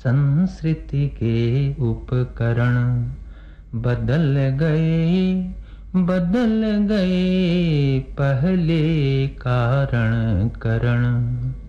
संस्कृति के उपकरण बदल गए पहले कारण करण।